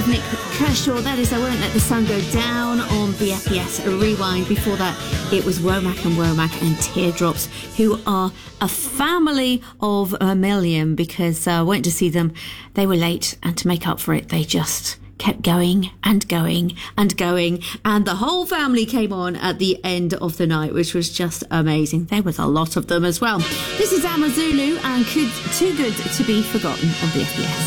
of Nick Kershaw. That is I Won't Let the Sun Go Down on the FBS Rewind. Before that, it was Womack and Teardrops, who are a family of a million, because I went to see them. They were late, and to make up for it, they just kept going and going and going, and the whole family came on at the end of the night, which was just amazing. There was a lot of them as well. This is Amazulu and Too Good to Be Forgotten on the FBS.